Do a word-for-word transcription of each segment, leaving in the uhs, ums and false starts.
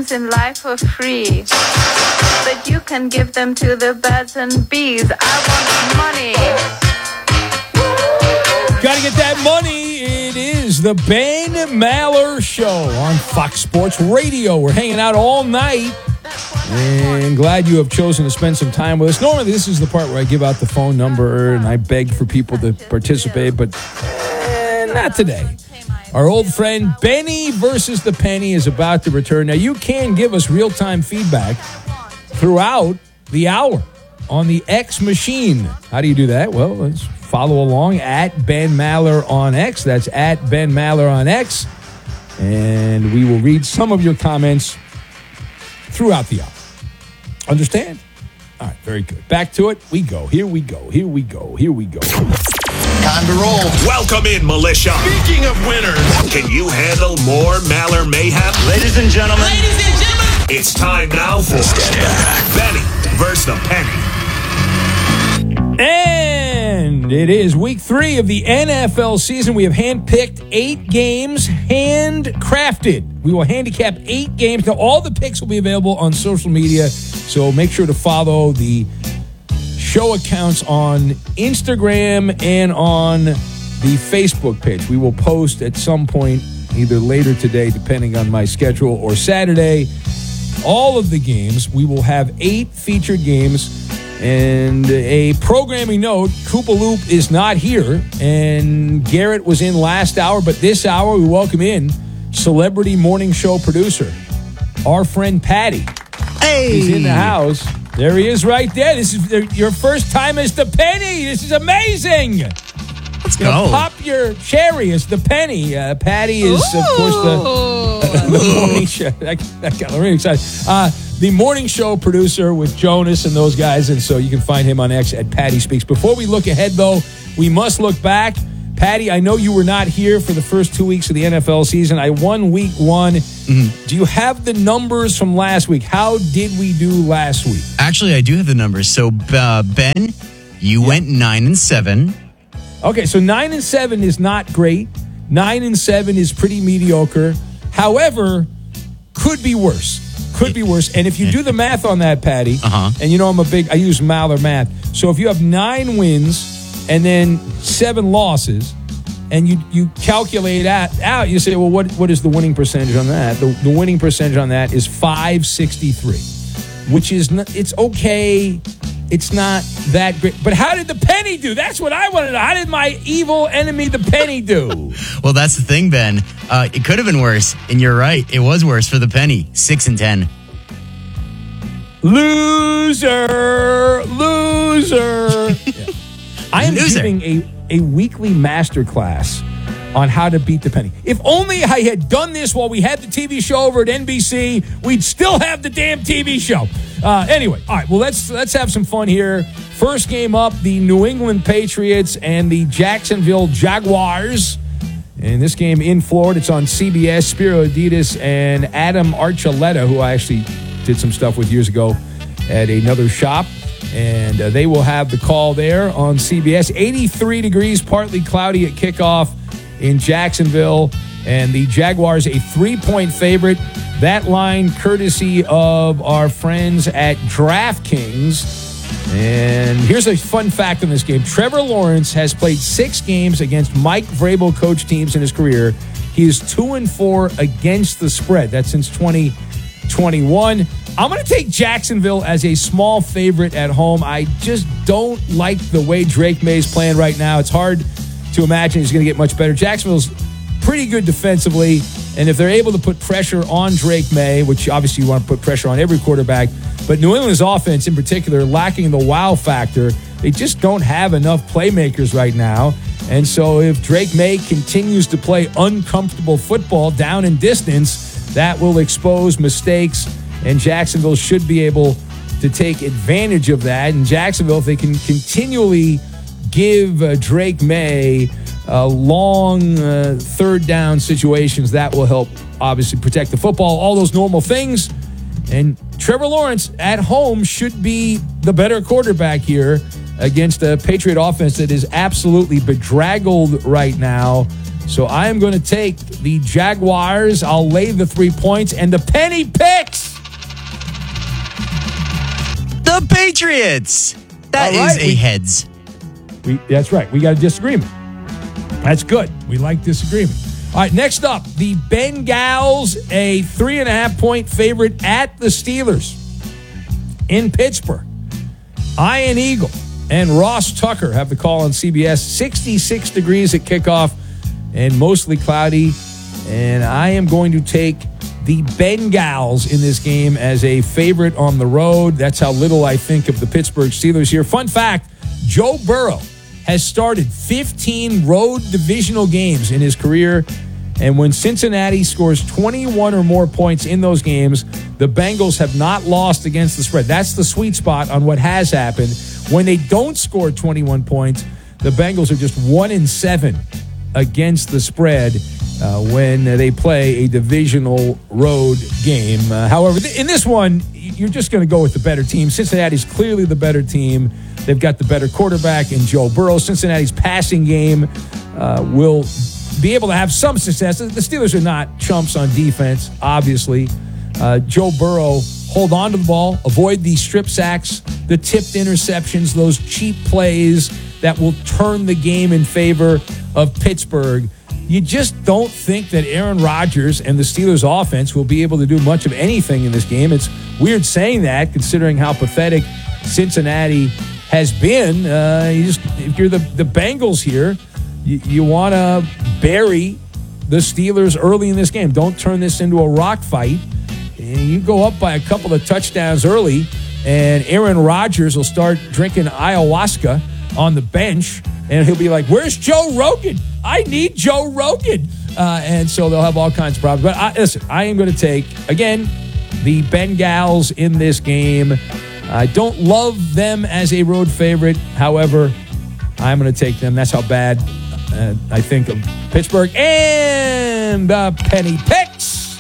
things in life for free, but you can give them to the birds and bees. I want money. Gotta get that money. It is the Ben Maller Show on Fox Sports Radio. We're hanging out all night, and glad you have chosen to spend some time with us. Normally, this is the part where I give out the phone number and I beg for people to participate, but eh, not today. Our old friend Benny versus the Penny is about to return. Now, you can give us real-time feedback throughout the hour on the X machine. How do you do that? Well, let's follow along at Ben Maller on X. That's at Ben Maller on X. And we will read some of your comments throughout the hour. Understand? All right, very good. Back to it. We go. Here we go. Here we go. Here we go. Time to roll. Welcome in, militia. Speaking of winners, can you handle more Maller mayhem? ladies and gentlemen, Ladies and gentlemen, it's time now for Benny versus the Penny. And it is week three of the N F L season. We have handpicked eight games, handcrafted. We will handicap eight games. Now, all the picks will be available on social media, so make sure to follow the show accounts on Instagram and on the Facebook page. We will post at some point, either later today, depending on my schedule, or Saturday, all of the games. We will have eight featured games. And a programming note, Koopa Loop is not here, and Garrett was in last hour, but this hour we welcome in celebrity morning show producer, our friend Patty. Hey! He's in the house. There he is right there. This is your first time as the Penny. This is amazing. Let's You know, go. pop your cherry as the Penny. Uh, Patty is, of course, the, the morning show. That, that got me really excited. Uh, the morning show producer with Jonas and those guys, and so you can find him on X at Patty Speaks. Before we look ahead, though, we must look back. Patty, I know you were not here for the first two weeks of the N F L season. I won week one. Mm-hmm. Do you have the numbers from last week? How did we do last week? Actually, I do have the numbers. So, uh, Ben, you yeah. went nine and seven. Okay, so nine and seven is not great. Nine and seven is pretty mediocre. However, could be worse. Could be worse. And if you do the math on that, Patty, uh-huh. and you know I'm a big, I use Maller math. So if you have nine wins and then seven losses, and you you calculate out, out you say, well, what what is the winning percentage on that? The, the winning percentage on that is five sixty-three, which is not, it's okay. It's not that great. But how did the Penny do? That's what I want to know. How did my evil enemy, the Penny, do? Well, that's the thing, Ben. Uh, it could have been worse, and you're right. It was worse for the Penny. Six and ten. Loser, loser. Yeah. I am Loser. giving a, a weekly masterclass on how to beat the Penny. If only I had done this while we had the T V show over at N B C, we'd still have the damn T V show. Uh, anyway, all right, well, let's let's have some fun here. First game up, the New England Patriots and the Jacksonville Jaguars. And this game in Florida, it's on C B S. Spiro Adidas and Adam Archuleta, who I actually did some stuff with years ago at another shop. And uh, they will have the call there on C B S. eighty-three degrees, partly cloudy at kickoff in Jacksonville. And the Jaguars, a three-point favorite. That line courtesy of our friends at DraftKings. And here's a fun fact on this game. Trevor Lawrence has played six games against Mike Vrabel coach teams in his career. He is two and four against the spread. That's since twenty twenty-one. I'm going to take Jacksonville as a small favorite at home. I just don't like the way Drake May's playing right now. It's hard to imagine he's going to get much better. Jacksonville's pretty good defensively, and if they're able to put pressure on Drake May, which obviously you want to put pressure on every quarterback, but New England's offense in particular lacking the wow factor. They just don't have enough playmakers right now. And so if Drake May continues to play uncomfortable football down in distance, that will expose mistakes, and Jacksonville should be able to take advantage of that. And Jacksonville, if they can continually give uh, Drake May uh, long uh, third down situations, that will help obviously protect the football, all those normal things. And Trevor Lawrence at home should be the better quarterback here against a Patriot offense that is absolutely bedraggled right now. So I am going to take the Jaguars. I'll lay the three points, and the Penny picks The Patriots. That All right, is a we- heads. We, that's right. We got a disagreement. That's good. We like disagreement. All right, next up, the Bengals, a three and a half point favorite at the Steelers in Pittsburgh. Ian Eagle and Ross Tucker have the call on C B S. sixty-six degrees at kickoff and mostly cloudy. And I am going to take the Bengals in this game as a favorite on the road. That's how little I think of the Pittsburgh Steelers here. Fun fact, Joe Burrow has started fifteen road divisional games in his career. And when Cincinnati scores twenty-one or more points in those games, the Bengals have not lost against the spread. That's the sweet spot on what has happened. When they don't score twenty-one points, the Bengals are just one and seven against the spread uh, when they play a divisional road game. Uh, however, th- in this one, you're just going to go with the better team. Cincinnati's clearly the better team. They've got the better quarterback in Joe Burrow. Cincinnati's passing game uh, will be able to have some success. The Steelers are not chumps on defense, obviously. Uh, Joe Burrow, hold on to the ball, avoid the strip sacks, the tipped interceptions, those cheap plays that will turn the game in favor of Pittsburgh. You just don't think that Aaron Rodgers and the Steelers offense will be able to do much of anything in this game. It's weird saying that, considering how pathetic Cincinnati has been. Uh, you just, if you're the, the Bengals here, you, you want to bury the Steelers early in this game. Don't turn this into a rock fight. And you go up by a couple of touchdowns early, and Aaron Rodgers will start drinking ayahuasca on the bench, and he'll be like, where's Joe Rogan? I need Joe Rogan. Uh, and so they'll have all kinds of problems. But I, listen, I am going to take, again, the Bengals in this game. I don't love them as a road favorite. However, I'm going to take them. That's how bad uh, I think of Pittsburgh. And the penny picks.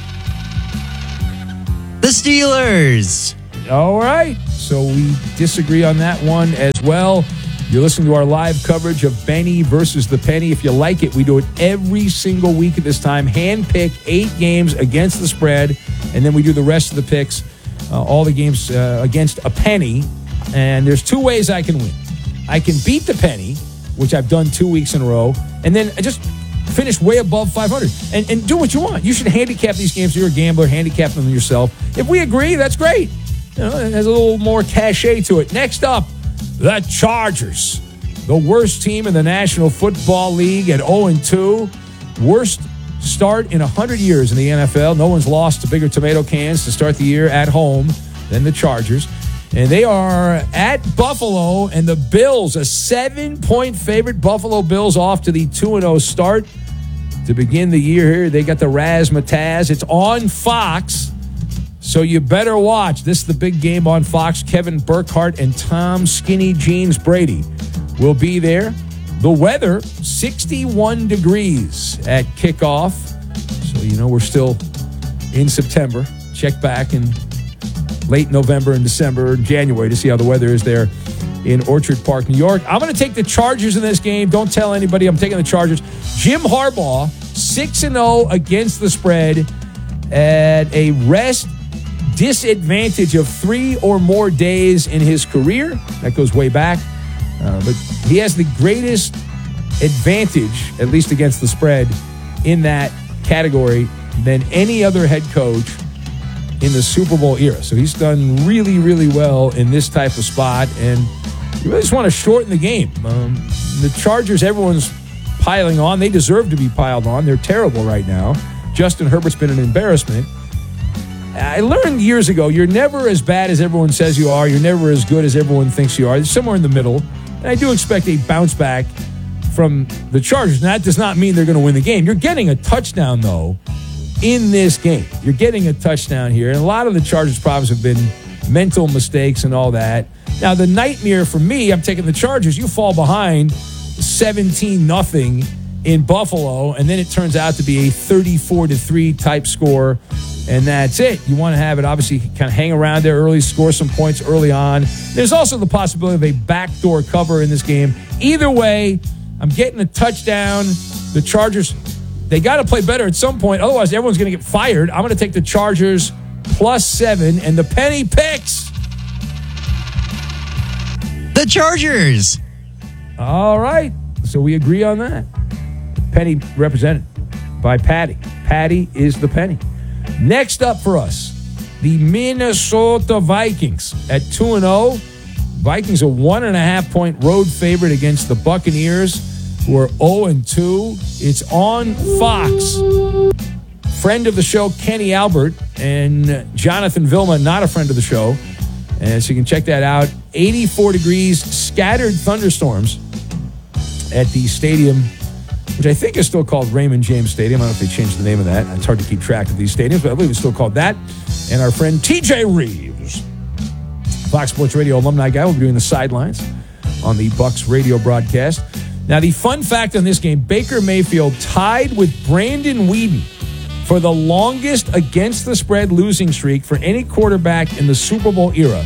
The Steelers. All right. So we disagree on that one as well. You're listening to our live coverage of Benny versus the Penny. If you like it, we do it every single week at this time. Hand pick eight games against the spread, and then we do the rest of the picks, uh, all the games uh, against a penny. And there's two ways I can win. I can beat the penny, which I've done two weeks in a row, and then I just finish way above five hundred. And, and do what you want. You should handicap these games. You're a gambler. Handicap them yourself. If we agree, that's great. You know, it has a little more cachet to it. Next up, the Chargers, the worst team in the National Football League at oh and two. Worst start in one hundred years in the N F L. No one's lost to bigger tomato cans to start the year at home than the Chargers. And they are at Buffalo, and the Bills, a seven-point favorite. Buffalo Bills off to the two and oh start to begin the year here. They got the razzmatazz. It's on Fox. So you better watch. This is the big game on Fox. Kevin Burkhardt and Tom Skinny Jeans Brady will be there. The weather, sixty-one degrees at kickoff. So you know we're still in September. Check back in late November and December and January to see how the weather is there in Orchard Park, New York. I'm going to take the Chargers in this game. Don't tell anybody I'm taking the Chargers. Jim Harbaugh, six and oh against the spread at a rest disadvantage of three or more days in his career. That goes way back. Uh, but he has the greatest advantage, at least against the spread, in that category than any other head coach in the Super Bowl era. So he's done really, really well in this type of spot. And you really just want to shorten the game. Um, the Chargers, everyone's piling on. They deserve to be piled on. They're terrible right now. Justin Herbert's been an embarrassment. I learned years ago, you're never as bad as everyone says you are. You're never as good as everyone thinks you are. It's somewhere in the middle. And I do expect a bounce back from the Chargers. Now, that does not mean they're going to win the game. You're getting a touchdown, though, in this game. You're getting a touchdown here. And a lot of the Chargers' problems have been mental mistakes and all that. Now, the nightmare for me, I'm taking the Chargers. You fall behind seventeen nothing in Buffalo, and then it turns out to be a thirty-four to three type score. And that's it. You want to have it, obviously, kind of hang around there early, score some points early on. There's also the possibility of a backdoor cover in this game. Either way, I'm getting a touchdown. The Chargers, they got to play better at some point. Otherwise, everyone's going to get fired. I'm going to take the Chargers plus seven. And the penny picks. the Chargers. All right. So we agree on that. Penny represented by Patty. Patty is the penny. Next up for us, the Minnesota Vikings at two and oh. Vikings a one and a half point road favorite against the Buccaneers, who are oh and two. It's on Fox. Friend of the show, Kenny Albert, and Jonathan Vilma, not a friend of the show. And so you can check that out. eighty-four degrees, scattered thunderstorms at the stadium, which I think is still called Raymond James Stadium. I don't know if they changed the name of that. It's hard to keep track of these stadiums, but I believe it's still called that. And our friend T J Reeves, Fox Sports Radio alumni guy, will be doing the sidelines on the Bucs radio broadcast. Now, the fun fact on this game, Baker Mayfield tied with Brandon Weeden for the longest against the spread losing streak for any quarterback in the Super Bowl era.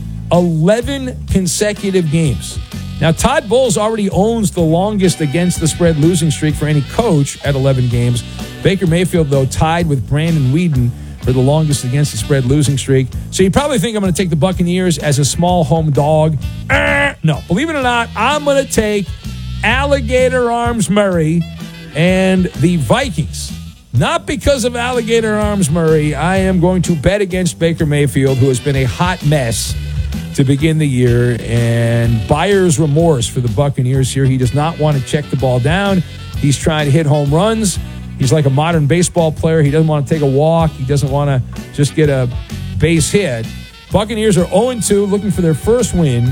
eleven consecutive games. Now, Todd Bowles already owns the longest against the spread losing streak for any coach at eleven games. Baker Mayfield, though, tied with Brandon Weeden for the longest against the spread losing streak. So you probably think I'm going to take the Buccaneers as a small home dog. Uh, no, believe it or not, I'm going to take Alligator Arms Murray and the Vikings. Not because of Alligator Arms Murray. I am going to bet against Baker Mayfield, who has been a hot mess to begin the year, and buyer's remorse for the Buccaneers here. He does not want to check the ball down. He's trying to hit home runs. He's like a modern baseball player. He doesn't want to take a walk. He doesn't want to just get a base hit. Buccaneers are oh and two, looking for their first win,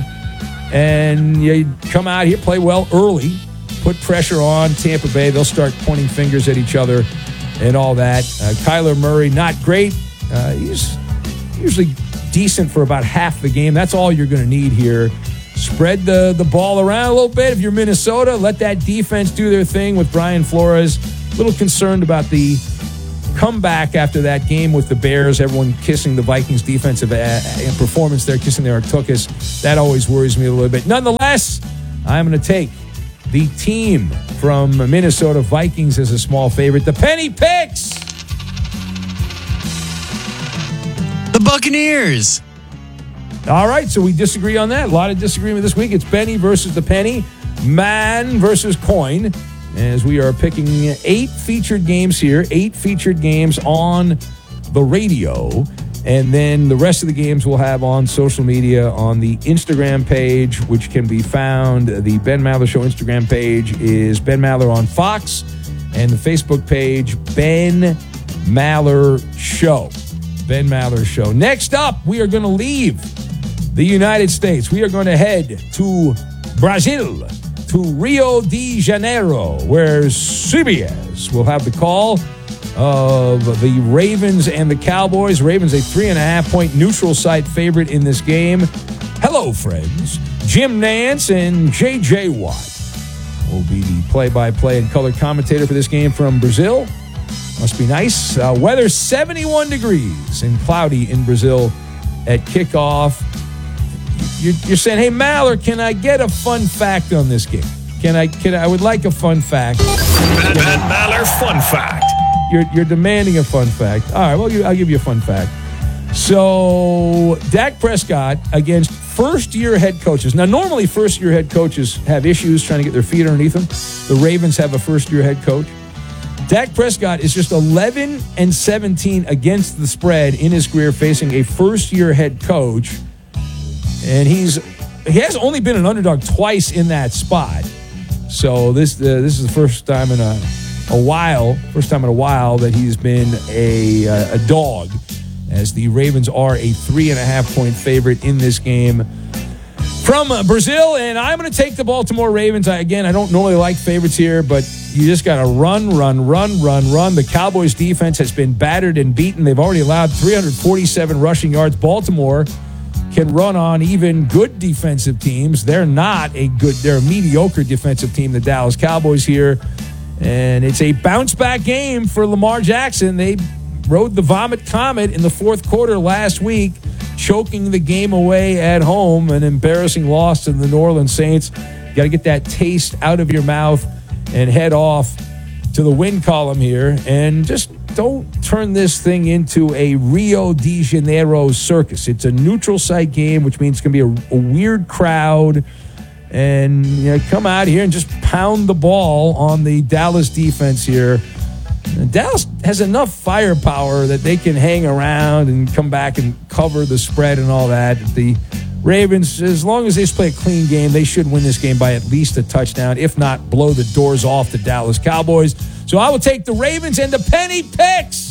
and you come out here, play well early, put pressure on Tampa Bay. They'll start pointing fingers at each other and all that. Uh, Kyler Murray, not great. Uh, he's usually decent for about half the game. That's all you're going to need here. Spread the, the ball around a little bit. If you're Minnesota, let that defense do their thing with Brian Flores. A little concerned about the comeback after that game with the Bears. Everyone kissing the Vikings defensive uh, performance there, kissing their Artukas. That always worries me a little bit. Nonetheless, I'm going to take the team from Minnesota Vikings as a small favorite. The Penny Picks. The Buccaneers. All right, so we disagree on that. A lot of disagreement this week. It's Benny versus the Penny, man versus coin, as we are picking eight featured games here, eight featured games on the radio, and then the rest of the games we'll have on social media on the Instagram page, which can be found. The Ben Maller Show Instagram page is Ben Maller on Fox, and the Facebook page, Ben Maller Show. Ben Maller Show. Next up, we are going to leave the United States. We are going to head to Brazil, to Rio de Janeiro, where C B S will have the call of the Ravens and the Cowboys. Ravens a three and a half point neutral site favorite in this game. Hello, friends. Jim Nance and J J Watt will be the play-by-play and color commentator for this game from Brazil. Must be nice. Uh, weather seventy-one degrees and cloudy in Brazil at kickoff. You're, you're saying, hey, Maller, can I get a fun fact on this game? Can I? Can I, I would like a fun fact. Ben, Ben Maller fun fact. You're, you're demanding a fun fact. All right, well, you, I'll give you a fun fact. So, Dak Prescott against first-year head coaches. Now, normally first-year head coaches have issues trying to get their feet underneath them. The Ravens have a first-year head coach. Dak Prescott is just eleven and seventeen against the spread in his career facing a first-year head coach. And he's he has only been an underdog twice in that spot. So this uh, this is the first time in a a while, first time in a while that he's been a a dog, as the Ravens are a three and a half point favorite in this game from Brazil. And I'm going to take the Baltimore Ravens. I, again, I don't normally like favorites here, but you just got to run, run, run, run, run. The Cowboys defense has been battered and beaten. They've already allowed three hundred forty-seven rushing yards. Baltimore can run on even good defensive teams. They're not a good, they're a mediocre defensive team, the Dallas Cowboys here. And it's a bounce-back game for Lamar Jackson. They rode the Vomit Comet in the fourth quarter last week, choking the game away at home, an embarrassing loss to the New Orleans Saints. You got to get that taste out of your mouth and head off to the win column here and just don't turn this thing into a Rio de Janeiro circus. It's a neutral site game, which means it's going to be a, a weird crowd. And you know, come out here and just pound the ball on the Dallas defense here. And Dallas has enough firepower that they can hang around and come back and cover the spread and all that. The Ravens, as long as they play a clean game, they should win this game by at least a touchdown, if not blow the doors off the Dallas Cowboys. So I will take the Ravens and the penny picks.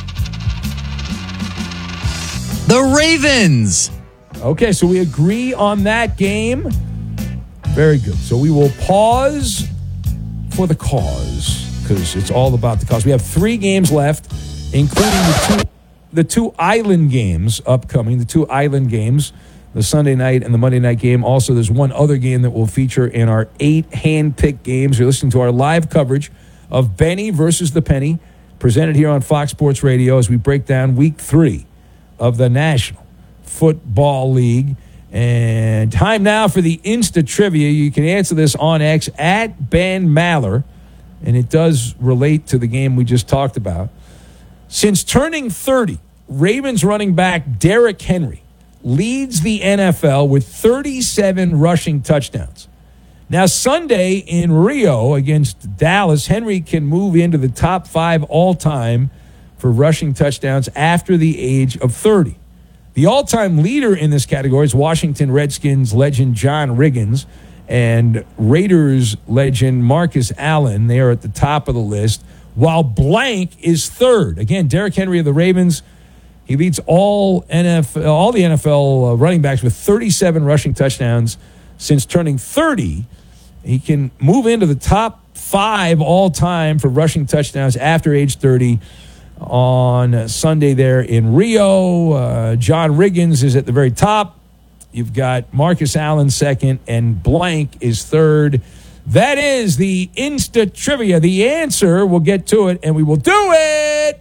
The Ravens. Okay, so we agree on that game. Very good. So we will pause for the cause, because it's all about the cause. We have three games left, including the two, the two island games upcoming, the two island games, the Sunday night and the Monday night game. Also, there's one other game that will feature in our eight hand-picked games. You're listening to our live coverage of Benny versus the Penny, presented here on Fox Sports Radio as we break down week three of the National Football League. And time now for the Insta Trivia. You can answer this on X at Ben Maller, and it does relate to the game we just talked about. Since turning thirty, Ravens running back Derrick Henry leads the N F L with thirty-seven rushing touchdowns. Now, Sunday in Rio against Dallas, Henry can move into the top five all-time for rushing touchdowns after the age of thirty. The all-time leader in this category is Washington Redskins legend John Riggins and Raiders legend Marcus Allen. They are at the top of the list, while blank is third. Again, Derrick Henry of the Ravens, he leads all N F L, all the N F L uh, running backs with thirty-seven rushing touchdowns since turning thirty. He can move into the top five all-time for rushing touchdowns after age thirty. On Sunday there in Rio, uh, John Riggins is at the very top. You've got Marcus Allen second, and blank is third. That is the Insta Trivia. The answer, we'll get to it, and we will do it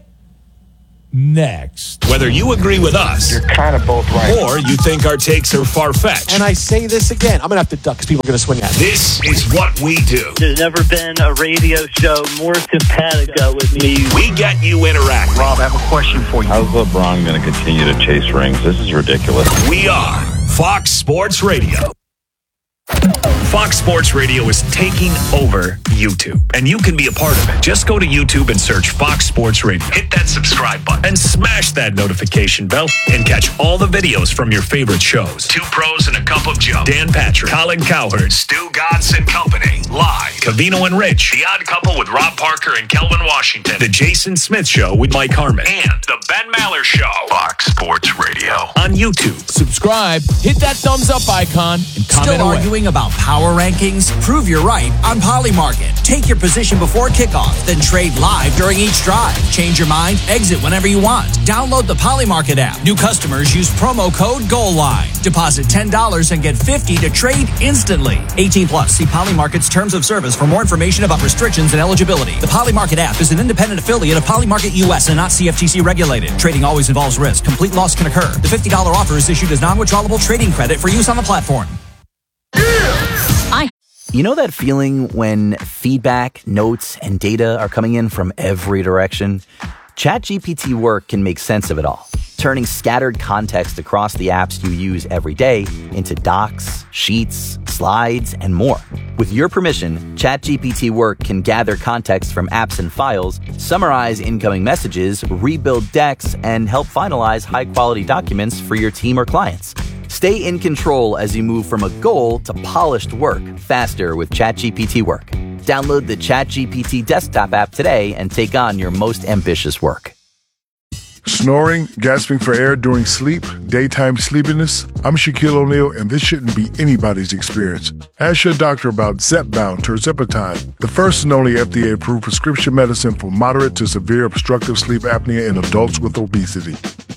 next. Whether you agree with us, You're kind of both right. or you think our takes are far-fetched, And I say this again, I'm going to have to duck because people are going to swing at me. this is what we do. There's never been a radio show more simpatico with me. We get you interacting. Rob, I have a question for you. How's LeBron going to continue to chase rings? This is ridiculous. We are Fox Sports Radio. Fox Sports Radio is taking over YouTube, and you can be a part of it. Just go to YouTube and search Fox Sports Radio. Hit that subscribe button and smash that notification bell and catch all the videos from your favorite shows. Two Pros and a Cup of Joe. Dan Patrick, Colin Cowherd, Stu Godson Company. Live. Cavino and Rich. The Odd Couple with Rob Parker and Kelvin Washington. The Jason Smith Show with Mike Harmon. And The Ben Maller Show. Fox Sports Radio. On YouTube. Subscribe, hit that thumbs up icon, and comment Still away. arguing about power rankings? Prove you're right on Polymarket. Take your position before kickoff, then trade live during each drive. Change your mind, exit whenever you want. Download the Polymarket app. New customers use promo code GOALLINE. Deposit ten dollars and get fifty dollars to trade instantly. eighteen plus. See Polymarket's terms of service for more information about restrictions and eligibility. The Polymarket app is an independent affiliate of Polymarket U S and not C F T C regulated. Trading always involves risk. Complete loss can occur. The fifty dollars offer is issued as non-withdrawable trading credit for use on the platform. You know that feeling when feedback, notes, and data are coming in from every direction? ChatGPT Work can make sense of it all, turning scattered context across the apps you use every day into docs, sheets, slides, and more. With your permission, ChatGPT Work can gather context from apps and files, summarize incoming messages, rebuild decks, and help finalize high-quality documents for your team or clients. Stay in control as you move from a goal to polished work faster with ChatGPT Work. Download the ChatGPT desktop app today and take on your most ambitious work. Snoring, gasping for air during sleep, daytime sleepiness. I'm Shaquille O'Neal, and this shouldn't be anybody's experience. Ask your doctor about Zepbound Tirzepatide, the first and only F D A-approved prescription medicine for moderate to severe obstructive sleep apnea in adults with obesity.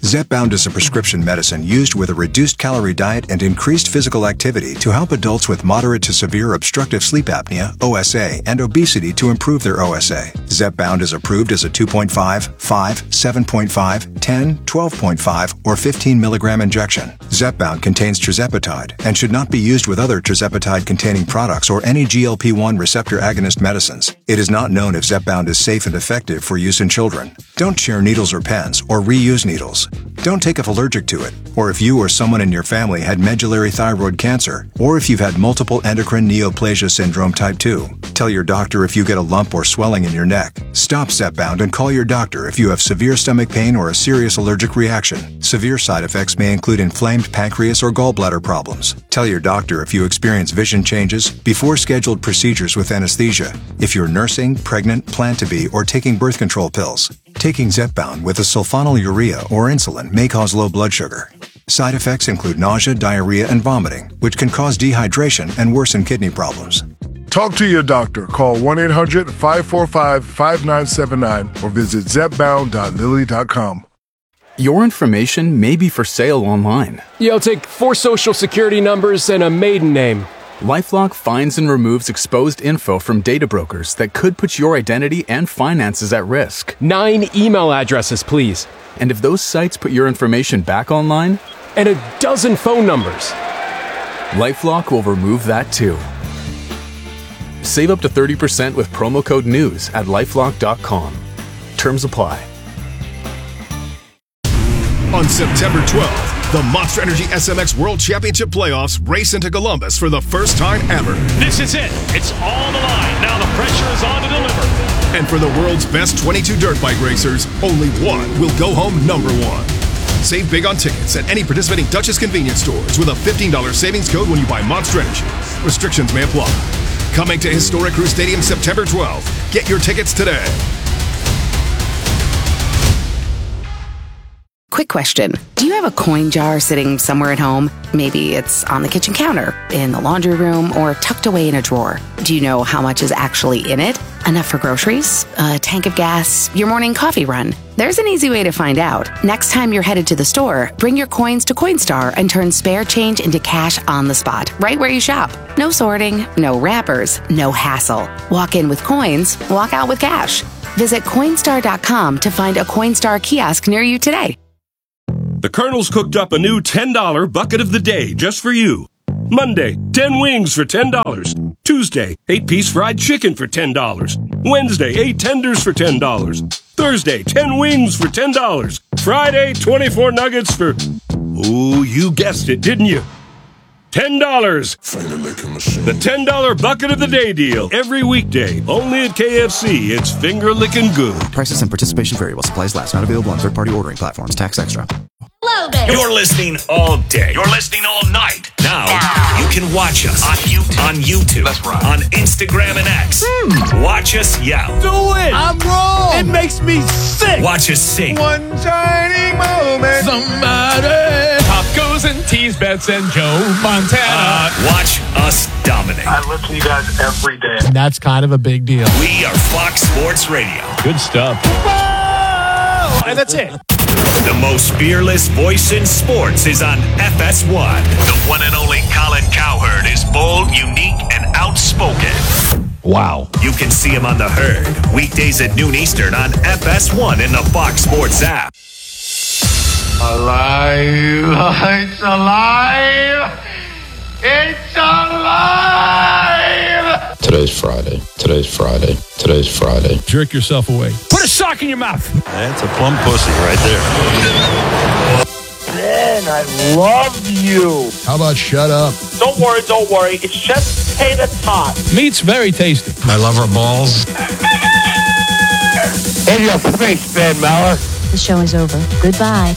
Zepbound is a prescription medicine used with a reduced calorie diet and increased physical activity to help adults with moderate to severe obstructive sleep apnea, O S A, and obesity to improve their O S A. Zepbound is approved as a two point five, five, seven point five, ten, twelve point five, or fifteen milligram injection. Zepbound contains tirzepatide and should not be used with other tirzepatide-containing products or any G L P one receptor agonist medicines. It is not known if Zepbound is safe and effective for use in children. Don't share needles or pens or reuse needles. Don't take if allergic to it, or if you or someone in your family had medullary thyroid cancer, or if you've had multiple endocrine neoplasia syndrome type two. Tell your doctor if you get a lump or swelling in your neck. Stop Zepbound and call your doctor if you have severe stomach pain or a serious allergic reaction. Severe side effects may include inflamed pancreas or gallbladder problems. Tell your doctor if you experience vision changes before scheduled procedures with anesthesia, if you're nursing, pregnant, plan to be, or taking birth control pills. Taking Zepbound with a sulfonylurea or insulin may cause low blood sugar. Side effects include nausea, diarrhea, and vomiting, which can cause dehydration and worsen kidney problems. Talk to your doctor. Call one eight hundred, five four five, five nine seven nine or visit zepbound dot lilly dot com. Your information may be for sale online. Yeah, I'll take four social security numbers and a maiden name. LifeLock finds and removes exposed info from data brokers that could put your identity and finances at risk. Nine email addresses, please. And if those sites put your information back online? And a dozen phone numbers. LifeLock will remove that too. Save up to thirty percent with promo code NEWS at lifelock dot com. Terms apply. On September twelfth, the Monster Energy S M X World Championship Playoffs race into Columbus for the first time ever. This is it. It's all on the line. Now the pressure is on to deliver. And for the world's best twenty-two dirt bike racers, only one will go home number one. Save big on tickets at any participating Duchess convenience stores with a fifteen dollars savings code when you buy Monster Energy. Restrictions may apply. Coming to Historic Crew Stadium September twelfth. Get your tickets today. Quick question. Do you have a coin jar sitting somewhere at home? Maybe it's on the kitchen counter, in the laundry room, or tucked away in a drawer. Do you know how much is actually in it? Enough for groceries? A tank of gas? Your morning coffee run? There's an easy way to find out. Next time you're headed to the store, bring your coins to Coinstar and turn spare change into cash on the spot, right where you shop. No sorting, no wrappers, no hassle. Walk in with coins, walk out with cash. Visit Coinstar dot com to find a Coinstar kiosk near you today. The Colonel's cooked up a new ten dollar bucket of the day just for you. Monday, ten wings for ten dollars. Tuesday, eight piece fried chicken for ten dollars. Wednesday, eight tenders for ten dollars. Thursday, ten wings for ten dollars. Friday, twenty-four nuggets for... Ooh, you guessed it, didn't you? ten dollars. The ten dollar bucket of the day deal. Every weekday. Only at K F C. It's finger-licking good. Prices and participation vary while supplies last. Not available on third-party ordering platforms. Tax extra. Hello there. You're listening all day. You're listening all night. Now, now. You can watch us on YouTube. On YouTube. That's right. On Instagram and X. Hmm. Watch us yell. Do it. I'm wrong. It makes me sick. Watch us sing. One tiny moment. Somebody. Pop goes and tease Bets and Joe Montana. Uh, watch us dominate. I listen to you guys every day. That's kind of a big deal. We are Fox Sports Radio. Good stuff. Whoa! And that's it. The most fearless voice in sports is on F S one. The one and only Colin Cowherd is bold, unique, and outspoken. Wow. You can see him on The Herd, weekdays at noon Eastern on F S one in the Fox Sports app. Alive! It's alive! It's alive! Today's Friday. Today's Friday. Today's Friday. Jerk yourself away. Put a sock in your mouth. That's a plump pussy right there. Man, I love you. How about shut up? Don't worry, don't worry. It's just potato tot. Meat's very tasty. I love her balls. In your face, Ben Maller. The show is over. Goodbye.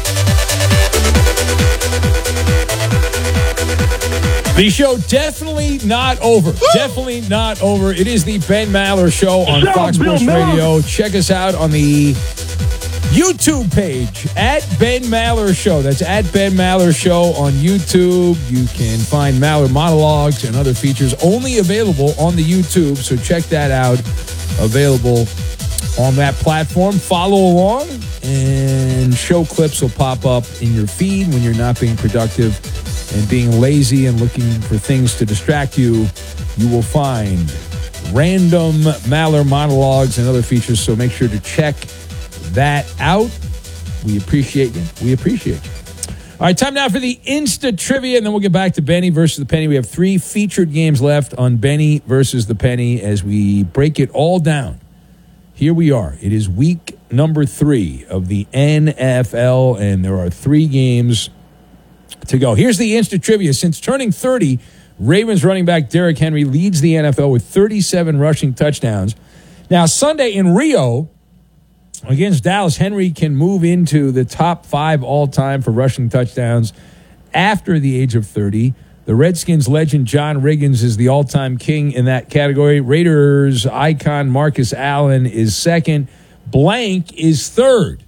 The show definitely not over. Definitely not over. It is the Ben Maller Show on Fox Sports Radio. Check us out on the YouTube page at Ben Maller Show. That's at Ben Maller Show on YouTube. You can find Maller monologues and other features only available on the YouTube. So check that out. Available on that platform. Follow along and and show clips will pop up in your feed when you're not being productive and being lazy and looking for things to distract you. You will find random Maller monologues and other features, so make sure to check that out. We appreciate you. We appreciate you. All right, time now for the Insta Trivia, and then we'll get back to Benny versus the Penny. We have three featured games left on Benny versus the Penny as we break it all down. Here we are. It is week number three of the N F L, and there are three games to go. Here's the Insta Trivia. Since turning thirty, Ravens running back Derrick Henry leads the N F L with thirty-seven rushing touchdowns. Now, Sunday in Rio against Dallas, Henry can move into the top five all-time for rushing touchdowns after the age of thirty. The Redskins legend John Riggins is the all-time king in that category. Raiders icon Marcus Allen is second. Blank is third.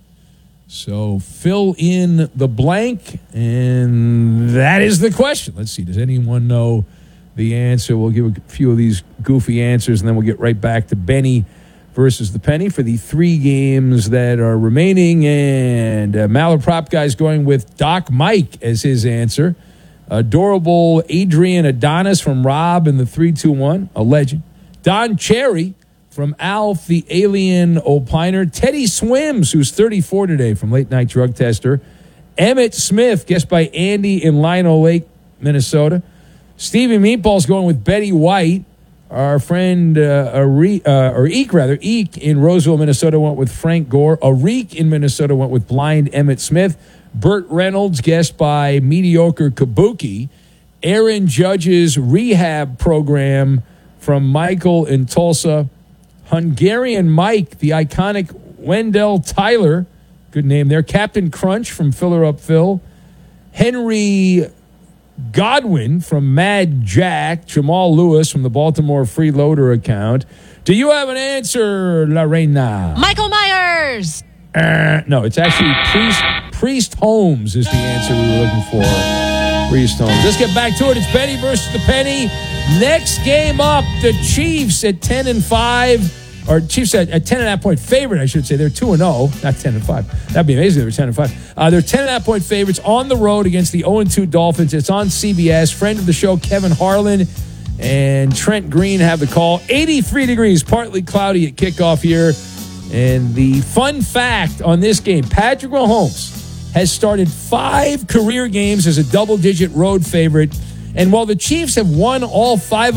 So fill in the blank, and that is the question. Let's see. Does anyone know the answer? We'll give a few of these goofy answers, and then we'll get right back to Benny versus the Penny for the three games that are remaining. And uh, Maller Prop Guy's going with Doc Mike as his answer. Adorable Adrian Adonis from Rob in the three two one, a legend. Don Cherry from Alf, the alien opiner. Teddy Swims, who's thirty-four today, from Late Night Drug Tester. Emmett Smith, guessed by Andy in Lino Lake, Minnesota. Stevie Meatball's going with Betty White. Our friend, uh, Arik, uh, or Eek, rather, Eek in Roseville, Minnesota, went with Frank Gore. Arik in Minnesota went with Blind Emmett Smith. Burt Reynolds, guessed by Mediocre Kabuki. Aaron Judge's rehab program from Michael in Tulsa. Hungarian Mike, the iconic Wendell Tyler, good name there. Captain Crunch from Filler Up Phil. Henry Godwin from Mad Jack. Jamal Lewis from the Baltimore Freeloader account. Do you have an answer, La Reina? Michael Myers. Uh, no, it's actually Priest Priest Holmes is the answer we were looking for. Priest Holmes. Let's get back to it. It's Benny versus the Penny. Next game up, the Chiefs at ten and five. Or Chiefs at, at ten and a half point favorite, I should say. They're two and oh, not ten and five. That'd be amazing if they were ten and five. Uh, they're ten and a half point favorites on the road against the oh and two Dolphins. It's on C B S. Friend of the show, Kevin Harlan and Trent Green have the call. eighty-three degrees, partly cloudy at kickoff here. And the fun fact on this game, Patrick Mahomes has started five career games as a double-digit road favorite. And while the Chiefs have won all five